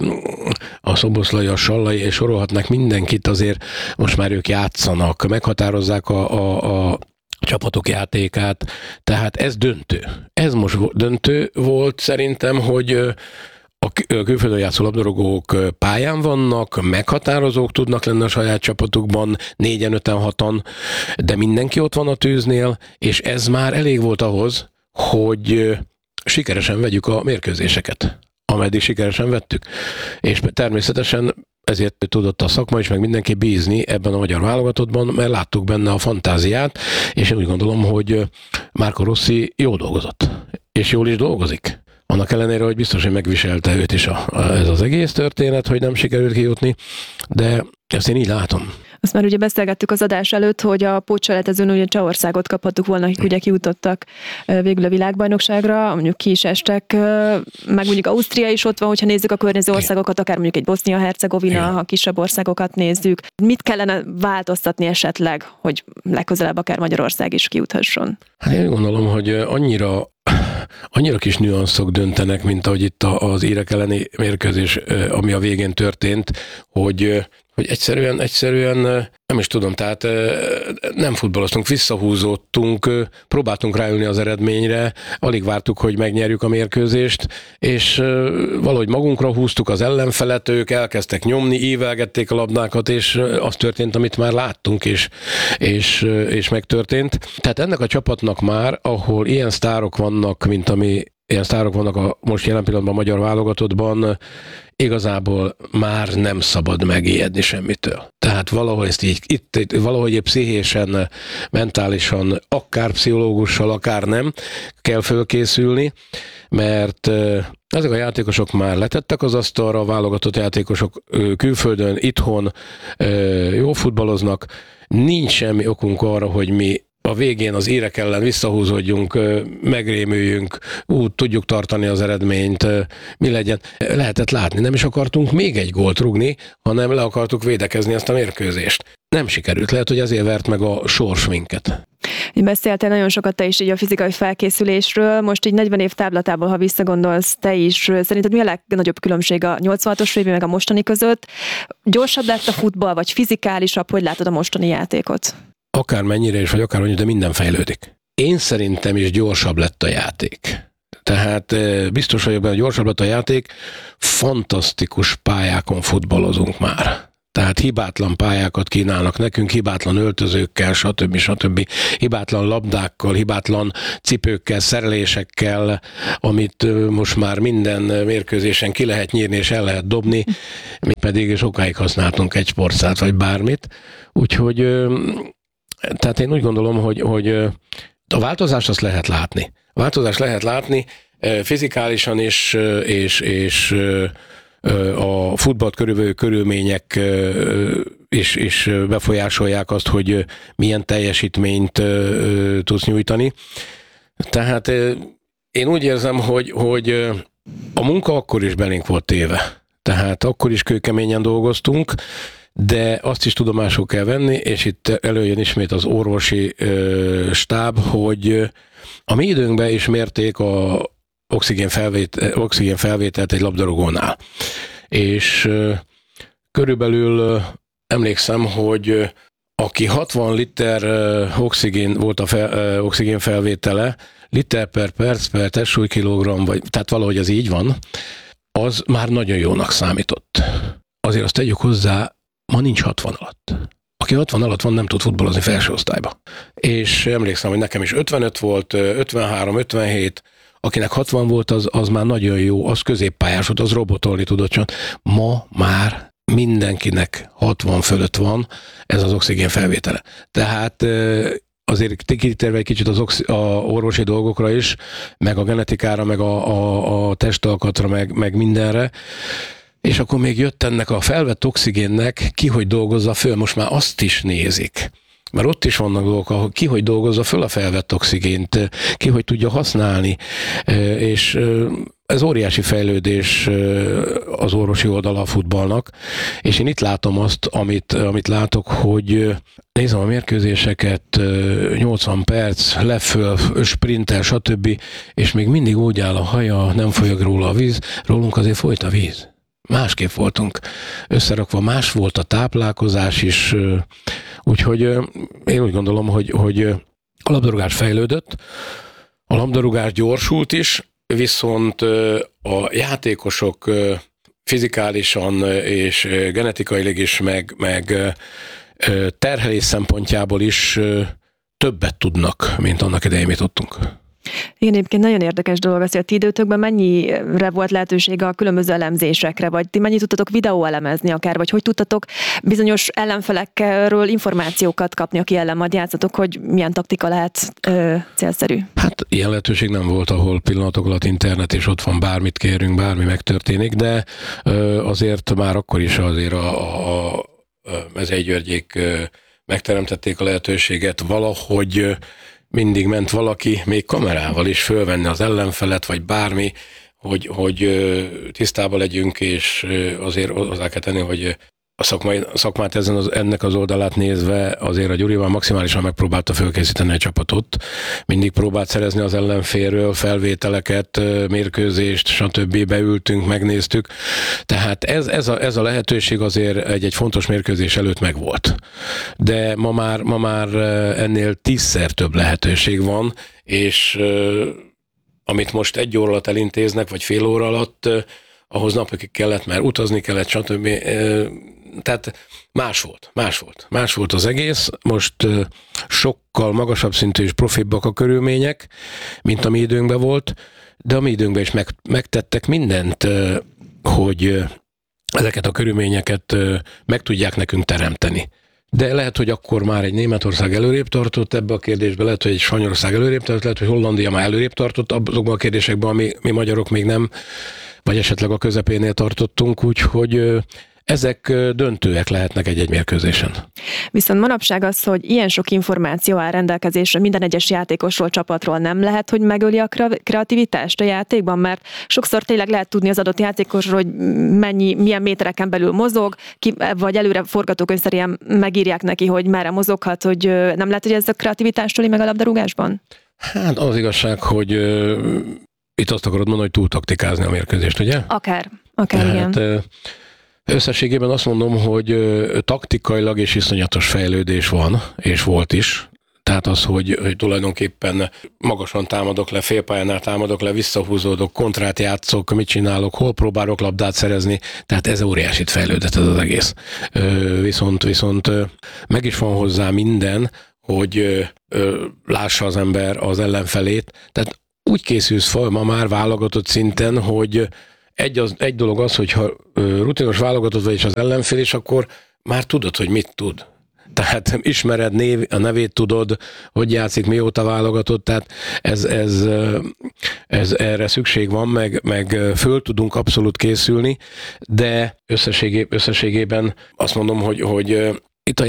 a Szoboszlai, a Sallai, és sorolhatnak mindenkit, azért most már ők játszanak, meghatározzák a csapatok játékát, tehát ez döntő. Ez most döntő volt szerintem, hogy a külföldön játszó labdarúgók pályán vannak, meghatározók tudnak lenni a saját csapatukban, 4-en, 5-en, 6-an, de mindenki ott van a tűznél, és ez már elég volt ahhoz, hogy sikeresen vegyük a mérkőzéseket, ameddig sikeresen vettük. És természetesen ezért tudott a szakma is, meg mindenki bízni ebben a magyar válogatottban, mert láttuk benne a fantáziát, és én úgy gondolom, hogy Marco Rossi jól dolgozott, és jól is dolgozik. Annak ellenére, hogy biztos, hogy megviselte őt is ez az egész történet, hogy nem sikerült kijutni, de ezt én így látom. Azt már ugye beszélgettük az adás előtt, hogy a pótselejtezőn ugye Csehországot kaphattuk volna, akik ugye kijutottak végül a világbajnokságra, mondjuk ki is estek, meg mondjuk Ausztria is ott van, hogyha nézzük a környező országokat, akár mondjuk egy Bosznia-Hercegovina, ha kisebb országokat nézzük. Mit kellene változtatni esetleg, hogy legközelebb akár Magyarország is kijuthasson? Hát én gondolom, hogy annyira kis nüanszok döntenek, mint ahogy itt az írek elleni mérkőzés, ami a végén történt, hogy egyszerűen nem is tudom, tehát nem futballoztunk, visszahúzódtunk, próbáltunk ráülni az eredményre, alig vártuk, hogy megnyerjük a mérkőzést, és valahogy magunkra húztuk az ellenfelet, ők elkezdtek nyomni, ívelgették a labdákat, és az történt, amit már láttunk, és megtörtént. Tehát ennek a csapatnak már, ahol ilyen sztárok vannak, ilyen sztárok vannak a most jelen pillanatban a magyar válogatottban, igazából már nem szabad megijedni semmitől. Tehát valahogy ezt itt valahogy pszichésen, mentálisan, akár pszichológussal, akár nem, kell fölkészülni, mert ezek a játékosok már letettek az asztalra, a válogatott játékosok külföldön, itthon jól futballoznak, nincs semmi okunk arra, hogy mi a végén az írek ellen visszahúzódjunk, megrémüljünk, tudjuk tartani az eredményt, mi legyen. Lehetett látni, nem is akartunk még egy gólt rúgni, hanem le akartuk védekezni ezt a mérkőzést. nem sikerült. Lehet, hogy ezért vert meg a sors minket. Beszéltél nagyon sokat te is így a fizikai felkészülésről, most így 40 év táblatából, ha visszagondolsz te is, szerinted mi a legnagyobb különbség a 86-os évű meg a mostani között? Gyorsabb lett a futball, vagy fizikálisabb? Hogy látod a mostani játékot? Akármennyire is, vagy akárhogy, de minden fejlődik. Én szerintem is gyorsabb lett a játék. Tehát biztos vagyok benne, hogy gyorsabb lett a játék, fantasztikus pályákon futballozunk már. Tehát hibátlan pályákat kínálnak nekünk, hibátlan öltözőkkel, stb. Hibátlan labdákkal, hibátlan cipőkkel, szerelésekkel, amit most már minden mérkőzésen ki lehet nyírni és el lehet dobni, mi pedig sokáig használtunk egy sportszát vagy bármit. Úgyhogy tehát én úgy gondolom, hogy a változást azt lehet látni. A változást lehet látni fizikálisan is, és a futballt körülvevő körülmények is befolyásolják azt, hogy milyen teljesítményt tudsz nyújtani. Tehát én úgy érzem, hogy a munka akkor is belénk volt téve. Tehát akkor is kőkeményen dolgoztunk, de azt is tudomásul kell venni, és itt előjön ismét az orvosi stáb, hogy a mi időnkben is mérték a oxigénfelvételt egy labdarúgónál. És körülbelül emlékszem, hogy aki 60 liter oxigén volt a oxigénfelvétele, liter per perc per testsúlykilogramm, vagy tehát valahogy ez így van, az már nagyon jónak számított. Azért azt tegyük hozzá, ma nincs 60 alatt. Aki 60 alatt van, nem tud futballozni felső osztályba. És emlékszem, hogy nekem is 55 volt, 53, 57, akinek 60 volt, az már nagyon jó, az középpályás volt, az robotolni tudott csak. Ma már mindenkinek 60 fölött van ez az oxigén felvétele. Tehát azért kitérve egy kicsit az orvosi dolgokra is, meg a genetikára, meg a testalkatra, meg mindenre, és akkor még jött ennek a felvett oxigénnek ki, hogy dolgozza föl, most már azt is nézik. Mert ott is vannak dolgok, ahol ki, hogy dolgozza föl a felvett oxigént, ki, hogy tudja használni, és ez óriási fejlődés az orvosi oldala a futballnak, és én itt látom azt, amit látok, hogy nézem a mérkőzéseket, 80 perc, leföl, sprintel, stb., és még mindig úgy áll a haja, nem folyog róla a víz, rólunk azért folyt a víz. Másképp voltunk összerakva, más volt a táplálkozás is, úgyhogy én úgy gondolom, hogy a labdarúgás fejlődött, a labdarúgás gyorsult is, viszont a játékosok fizikálisan és genetikailag is, meg terhelés szempontjából is többet tudnak, mint annak idején mit tudtunk. Igen, egyébként nagyon érdekes dolog az, hogy a ti időtökben mennyire volt lehetőség a különböző elemzésekre, vagy ti mennyit tudtatok videóelemezni akár, vagy hogy tudtatok bizonyos ellenfelekről információkat kapni, aki ellen majd játszatok, hogy milyen taktika lehet célszerű? Hát ilyen lehetőség nem volt, ahol pillanatok alatt internet, és ott van bármit kérünk, bármi megtörténik, de azért már akkor is azért a Mezei Györgyék megteremtették a lehetőséget valahogy. Mindig ment valaki, még kamerával is fölvenni az ellenfelet, vagy bármi, hogy tisztában legyünk, és azért hozzá kell tenni, hogy a szakmát ennek az oldalát nézve azért a Gyurival maximálisan megpróbálta fölkészíteni egy csapatot. Mindig próbált szerezni az ellenfélről felvételeket, mérkőzést, stb. Beültünk, megnéztük. Tehát ez a lehetőség azért egy fontos mérkőzés előtt megvolt. De ma már ennél 10-szer több lehetőség van, és amit most 1 óra alatt elintéznek, vagy fél óra alatt, ahhoz napokig kellett, mert utazni kellett, stb. Tehát más volt az egész. Most sokkal magasabb szintű és profibbak a körülmények, mint a mi időnkben volt, de a mi időnkben is megtettek mindent, hogy ezeket a körülményeket meg tudják nekünk teremteni. De lehet, hogy akkor már egy Németország előrébb tartott ebbe a kérdésbe, lehet, hogy egy Spanyolország előrébb tartott, lehet, hogy Hollandia már előrébb tartott azokban a kérdésekben, ami mi magyarok még nem, vagy esetleg a közepénél tartottunk, úgyhogy ezek döntőek lehetnek egy-egy mérkőzésen. Viszont manapság az, hogy ilyen sok információ áll rendelkezésre minden egyes játékosról, csapatról, nem lehet, hogy megöli a kreativitást a játékban, mert sokszor tényleg lehet tudni az adott játékosról, hogy milyen métereken belül mozog, vagy előre forgatókönyvszerűen megírják neki, hogy merre mozoghat, hogy nem lehet, hogy ez a kreativitást öli meg a labdarúgásban? Hát az igazság, hogy itt azt akarod mondani, hogy túl taktikázni a mérkőzést, ugye? Akár Tehát, igen. Összességében azt mondom, hogy taktikailag és iszonyatos fejlődés van, és volt is. Tehát az, hogy tulajdonképpen magasan támadok le, félpályánál támadok le, visszahúzódok, kontrát játszok, mit csinálok, hol próbálok labdát szerezni, tehát ez óriásit fejlődött ez az egész. Viszont meg is van hozzá minden, hogy lássa az ember az ellenfelét. Tehát úgy készülsz fel ma már válogatott szinten, hogy egy dolog az, hogyha rutinos válogatott vagy is az ellenfél, és akkor már tudod, hogy mit tud. Tehát ismered a nevét, tudod, hogy játszik, mióta válogatott, tehát ez erre szükség van, meg föl tudunk abszolút készülni, de összességében azt mondom, hogy itt a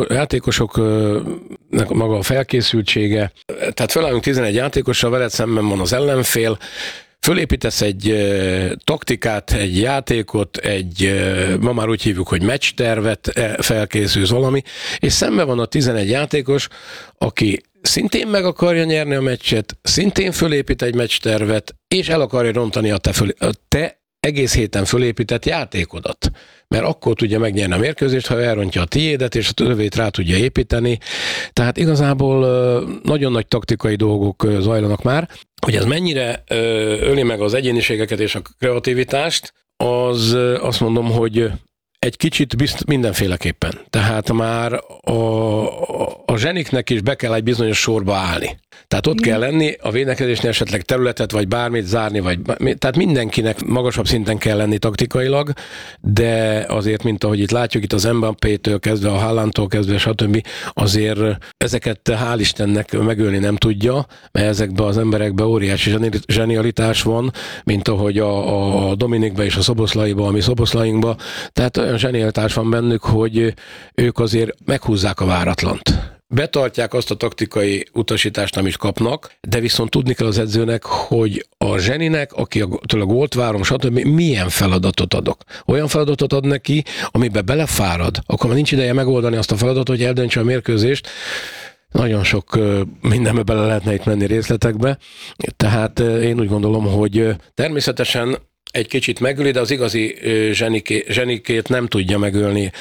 játékosoknak maga a felkészültsége, tehát felállunk 11 játékossal, veled szemben van az ellenfél, fölépítesz egy taktikát, egy játékot, ma már úgy hívjuk, hogy meccstervet, felkészülsz valami, és szemben van a 11 játékos, aki szintén meg akarja nyerni a meccset, szintén fölépít egy meccstervet, és el akarja rontani a te egész héten fölépített játékodat. Mert akkor tudja megnyerni a mérkőzést, ha elrontja a tiédet, és a tövét rá tudja építeni. Tehát igazából nagyon nagy taktikai dolgok zajlanak már. Hogy ez mennyire öli meg az egyéniségeket és a kreativitást, az azt mondom, hogy egy kicsit mindenféleképpen. Tehát már a zseniknek is be kell egy bizonyos sorba állni. Tehát ott kell lenni, a védekezésnél esetleg területet, vagy bármit zárni, tehát mindenkinek magasabb szinten kell lenni taktikailag, de azért, mint ahogy itt látjuk, itt az Mbappétől kezdve, a Haalandtól kezdve, stb. Azért ezeket hál' Istennek megölni nem tudja, mert ezekben az emberekben óriási zsenialitás van, mint ahogy a Dominikben és a Szoboszlaiban, a mi Szoboszlainkban, tehát olyan zsenialitás van bennük, hogy ők azért meghúzzák a váratlant. Betartják azt a taktikai utasítást, amit kapnak, de viszont tudni kell az edzőnek, hogy a zseninek, aki tőle gólt várom, stb. Milyen feladatot adok. Olyan feladatot ad neki, amiben belefárad, akkor már nincs ideje megoldani azt a feladatot, hogy eldöntse a mérkőzést. Nagyon sok mindenbe bele lehetne itt menni részletekbe. Tehát én úgy gondolom, hogy természetesen egy kicsit megöli, de az igazi zsenikét nem tudja megölni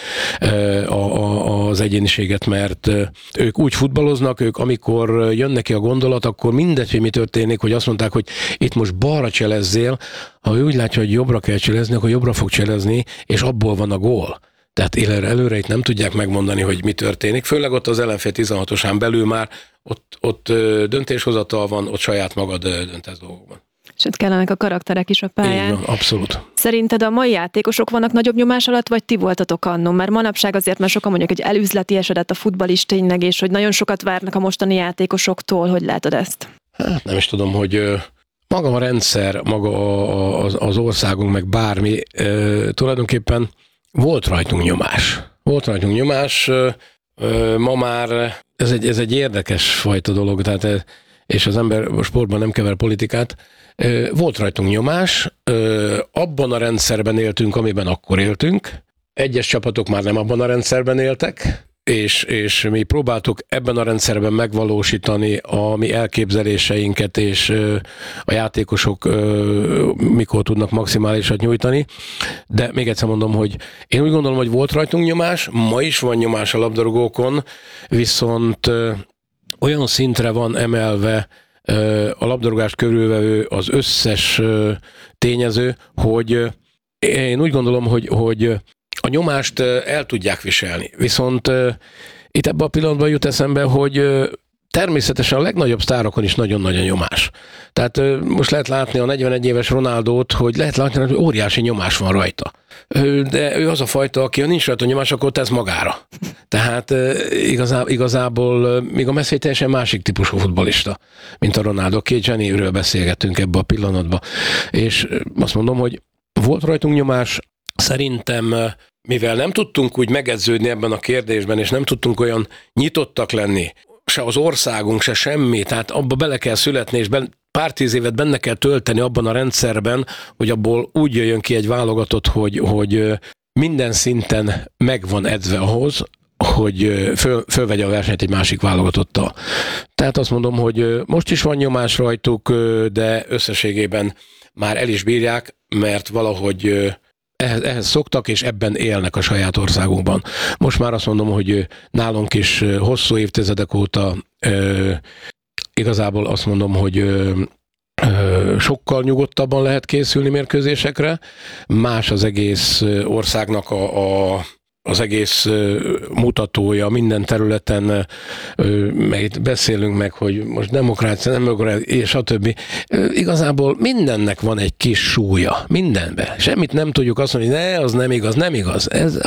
az egyéniséget, mert ők úgy futballoznak, ők amikor jön neki a gondolat, akkor mindegy, hogy mi történik, hogy azt mondták, hogy itt most balra cselezzél, ha ő úgy látja, hogy jobbra kell cselezni, akkor jobbra fog cselezni, és abból van a gól. Tehát előre itt nem tudják megmondani, hogy mi történik, főleg ott az ellenfél 16-osán belül már ott döntéshozatal van, ott saját magad döntesz dolgokban. És ott kellenek a karakterek is a pályán. Igen, abszolút. Szerinted a mai játékosok vannak nagyobb nyomás alatt, vagy ti voltatok annó? Mert manapság azért, mert sokan mondják, hogy elüzleti esedett a futball is tényleg, és hogy nagyon sokat várnak a mostani játékosoktól. Hogy látod ezt? Hát nem is tudom, hogy maga a rendszer, maga az országunk, meg bármi, tulajdonképpen volt rajtunk nyomás. Ma már ez egy érdekes fajta dolog, tehát, és az ember a sportban nem kever politikát. Volt rajtunk nyomás, abban a rendszerben éltünk, amiben akkor éltünk. Egyes csapatok már nem abban a rendszerben éltek, és mi próbáltuk ebben a rendszerben megvalósítani a mi elképzeléseinket, és a játékosok mikor tudnak maximálisat nyújtani. De még egyszer mondom, hogy én úgy gondolom, hogy volt rajtunk nyomás, ma is van nyomás a labdarúgókon, viszont olyan szintre van emelve a labdarúgást körülvevő az összes tényező, hogy én úgy gondolom, hogy a nyomást el tudják viselni. Viszont itt ebben a pillanatban jut eszembe, hogy természetesen a legnagyobb sztárokon is nagyon nagy a nyomás. Tehát most lehet látni a 41 éves Ronaldót, hogy lehet látni, hogy óriási nyomás van rajta. De ő az a fajta, aki ha nincs rajta nyomás, akkor tesz magára. Tehát igazából még a Messi teljesen másik típusú futballista, mint a Ronaldo. Két zseniről beszélgettünk ebbe a pillanatban. És azt mondom, hogy volt rajtunk nyomás, Szerintem, mivel nem tudtunk úgy megedződni ebben a kérdésben, és nem tudtunk olyan nyitottak lenni, se az országunk, se semmi, tehát abba bele kell születni, és pár 10 évet benne kell tölteni abban a rendszerben, hogy abból úgy jöjjön ki egy válogatott, hogy minden szinten meg van edzve ahhoz, hogy fölvegye a versenyt egy másik válogatottal. Tehát azt mondom, hogy most is van nyomás rajtuk, de összességében már el is bírják, mert valahogy ehhez szoktak, és ebben élnek a saját országunkban. Most már azt mondom, hogy nálunk is hosszú évtizedek óta igazából azt mondom, hogy sokkal nyugodtabban lehet készülni mérkőzésekre. Más az egész országnak az egész mutatója minden területen, meg itt beszélünk meg, hogy most demokrácia, nem demokrácia, és a többi. Igazából mindennek van egy kis súlya, mindenben. Semmit nem tudjuk azt mondani, hogy ne, az nem igaz, nem igaz.